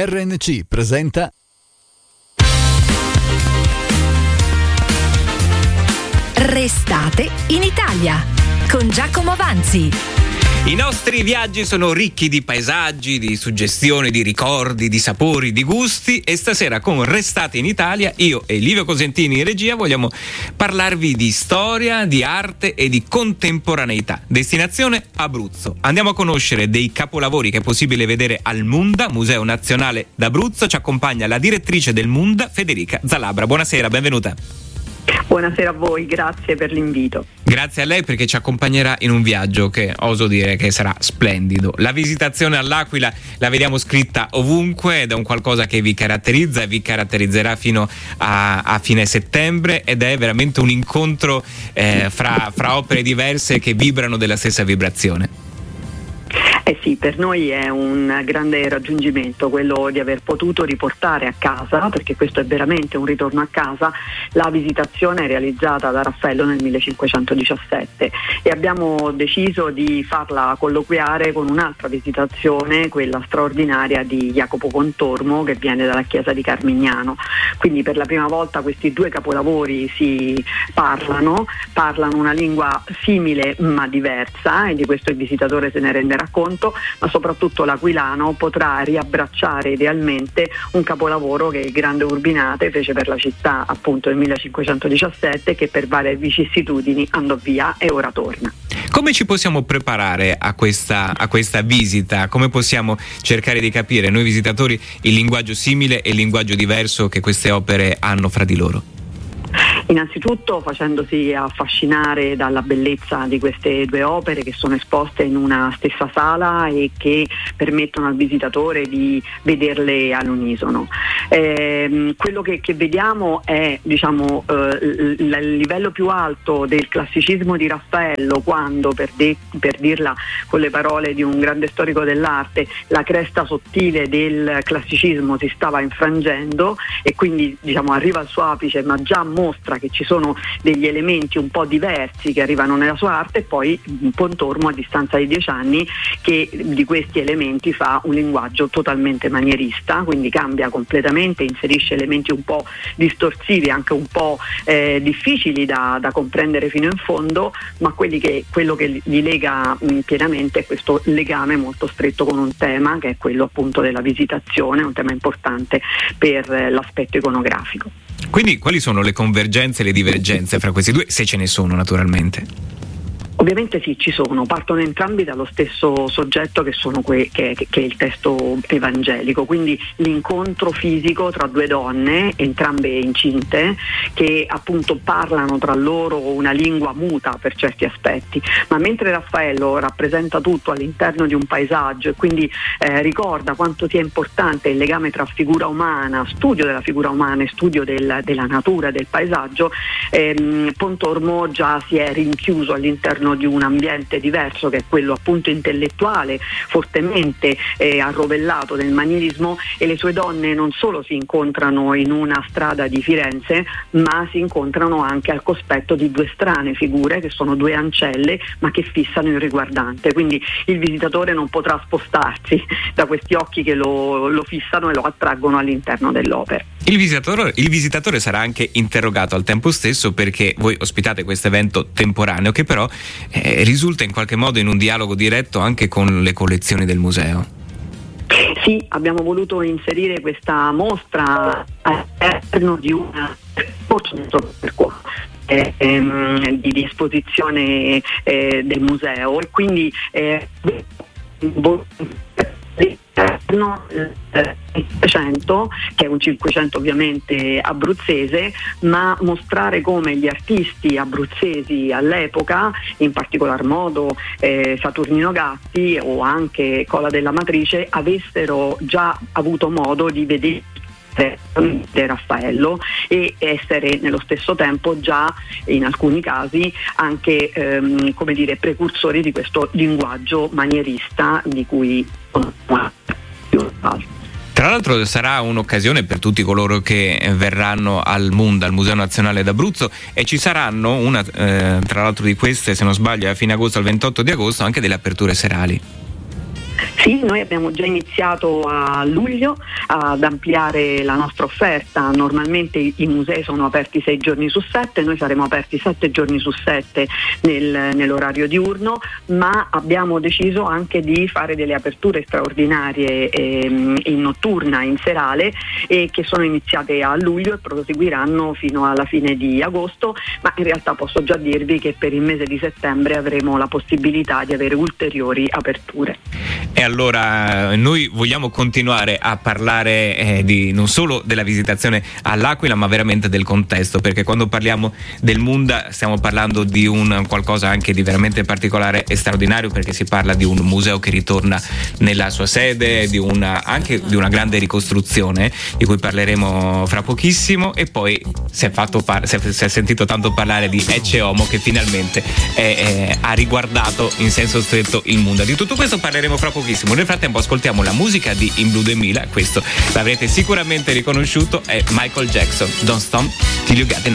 RNC presenta Restate in Italia con Giacomo Vanzi. I nostri viaggi sono ricchi di paesaggi, di suggestioni, di ricordi, di sapori, di gusti, e stasera con Restate in Italia io e Livio Cosentini in regia vogliamo parlarvi di storia, di arte e di contemporaneità. Destinazione Abruzzo. Andiamo a conoscere dei capolavori che è possibile vedere al Munda, Museo Nazionale d'Abruzzo. Ci accompagna la direttrice del Munda, Federica Zalabra. Buonasera, benvenuta. Buonasera a voi, grazie per l'invito. Grazie a lei perché ci accompagnerà in un viaggio che oso dire che sarà splendido. La visitazione all'Aquila la vediamo scritta ovunque ed è un qualcosa che vi caratterizza e vi caratterizzerà fino a fine settembre, ed è veramente un incontro fra opere diverse che vibrano della stessa vibrazione. Sì, per noi è un grande raggiungimento quello di aver potuto riportare a casa, perché questo è veramente un ritorno a casa, la visitazione realizzata da Raffaello nel 1517, e abbiamo deciso di farla colloquiare con un'altra visitazione, quella straordinaria di Jacopo Pontormo, che viene dalla chiesa di Carmignano. Quindi per la prima volta questi due capolavori si parlano una lingua simile ma diversa, e di questo il visitatore se ne renderà conto, ma soprattutto l'aquilano potrà riabbracciare idealmente un capolavoro che il grande Urbinate fece per la città appunto nel 1517, che per varie vicissitudini andò via e ora torna. Come ci possiamo preparare a questa visita? Come possiamo cercare di capire noi visitatori il linguaggio simile e il linguaggio diverso che queste opere hanno fra di loro? Innanzitutto facendosi affascinare dalla bellezza di queste due opere che sono esposte in una stessa sala e che permettono al visitatore di vederle all'unisono. Quello che vediamo è il livello più alto del classicismo di Raffaello, quando per dirla con le parole di un grande storico dell'arte, la cresta sottile del classicismo si stava infrangendo e quindi arriva al suo apice, ma già mostra che ci sono degli elementi un po' diversi che arrivano nella sua arte, e poi Pontormo a distanza di 10 anni che di questi elementi fa un linguaggio totalmente manierista, quindi cambia completamente, inserisce elementi un po' distorsivi, anche un po' difficili da comprendere fino in fondo, ma quello che li lega pienamente è questo legame molto stretto con un tema che è quello appunto della visitazione, un tema importante per l'aspetto iconografico. Quindi quali sono le convergenze e le divergenze fra questi due, se ce ne sono naturalmente? Ovviamente sì, ci sono, partono entrambi dallo stesso soggetto che è il testo evangelico, quindi l'incontro fisico tra due donne, entrambe incinte, che appunto parlano tra loro una lingua muta per certi aspetti, ma mentre Raffaello rappresenta tutto all'interno di un paesaggio e quindi ricorda quanto sia importante il legame tra figura umana, studio della figura umana e studio della natura, del paesaggio, Pontormo già si è rinchiuso all'interno di un ambiente diverso, che è quello appunto intellettuale, fortemente arrovellato del manierismo, e le sue donne non solo si incontrano in una strada di Firenze, ma si incontrano anche al cospetto di due strane figure che sono due ancelle ma che fissano il riguardante, quindi il visitatore non potrà spostarsi da questi occhi che lo fissano e lo attraggono all'interno dell'opera. Il visitatore sarà anche interrogato al tempo stesso, perché voi ospitate questo evento temporaneo che però risulta in qualche modo in un dialogo diretto anche con le collezioni del museo. Sì, abbiamo voluto inserire questa mostra all'interno di una di esposizione del museo, e quindi il 500, che è un 500 ovviamente abruzzese, ma mostrare come gli artisti abruzzesi all'epoca, in particolar modo Saturnino Gatti o anche Cola della Matrice, avessero già avuto modo di vedere Raffaello e essere nello stesso tempo già in alcuni casi anche precursori di questo linguaggio manierista di cui Tra l'altro sarà un'occasione per tutti coloro che verranno al Munda, al Museo Nazionale d'Abruzzo, e ci saranno una tra l'altro di queste, se non sbaglio, a fine agosto, al 28 di agosto, anche delle aperture serali. Sì, noi abbiamo già iniziato a luglio ad ampliare la nostra offerta. Normalmente i musei sono aperti 6 giorni su 7, noi saremo aperti 7 giorni su 7 nell'orario diurno, ma abbiamo deciso anche di fare delle aperture straordinarie in notturna, in serale, che sono iniziate a luglio e proseguiranno fino alla fine di agosto, ma in realtà posso già dirvi che per il mese di settembre avremo la possibilità di avere ulteriori aperture. E allora noi vogliamo continuare a parlare non solo della visitazione all'Aquila, ma veramente del contesto, perché quando parliamo del Munda stiamo parlando di un qualcosa anche di veramente particolare e straordinario, perché si parla di un museo che ritorna nella sua sede, anche di una grande ricostruzione di cui parleremo fra pochissimo, e poi si è sentito tanto parlare di Ecce Homo, che finalmente ha riguardato in senso stretto il Munda. Di tutto questo parleremo fra pochissimo. Nel frattempo ascoltiamo la musica di In Blue 2000, questo l'avrete sicuramente riconosciuto, è Michael Jackson, Don't Stop Till You Get Enough.